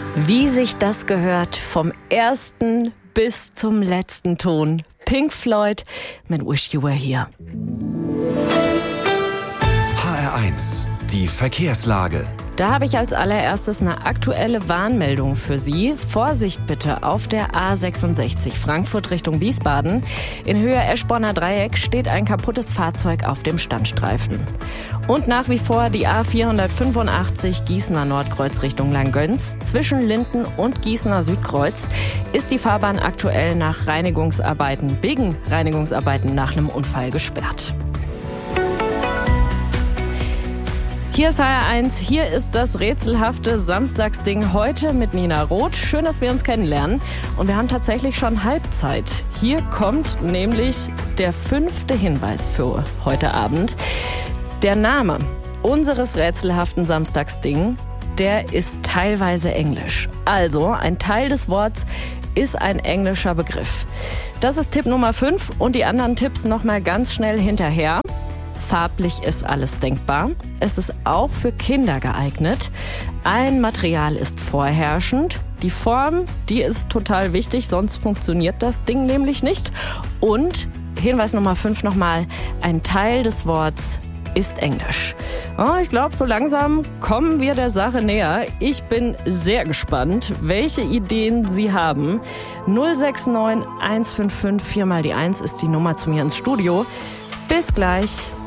Wie sich das gehört, vom ersten bis zum letzten Ton. Pink Floyd mit Wish You Were Here. HR1, die Verkehrslage. Da habe ich als allererstes eine aktuelle Warnmeldung für Sie. Vorsicht bitte auf der A66 Frankfurt Richtung Wiesbaden. In Höhe Eschborner Dreieck steht ein kaputtes Fahrzeug auf dem Standstreifen. Und nach wie vor die A485 Gießener Nordkreuz Richtung Langgöns. Zwischen Linden und Gießener Südkreuz ist die Fahrbahn aktuell wegen Reinigungsarbeiten nach einem Unfall gesperrt. Hier ist HR1, hier ist das rätselhafte Samstagsding heute mit Nina Roth. Schön, dass wir uns kennenlernen. Und wir haben tatsächlich schon Halbzeit. Hier kommt nämlich der 5. Hinweis für heute Abend. Der Name unseres rätselhaften Samstagsding, der ist teilweise englisch. Also ein Teil des Worts ist ein englischer Begriff. Das ist Tipp Nummer 5 und die anderen Tipps nochmal ganz schnell hinterher. Farblich ist alles denkbar. Es ist auch für Kinder geeignet. Ein Material ist vorherrschend. Die Form, die ist total wichtig, sonst funktioniert das Ding nämlich nicht. Und Hinweis Nummer 5 nochmal, ein Teil des Worts ist Englisch. Oh, ich glaube, so langsam kommen wir der Sache näher. Ich bin sehr gespannt, welche Ideen Sie haben. 069 155 4 mal die 1 ist die Nummer zu mir ins Studio. Bis gleich.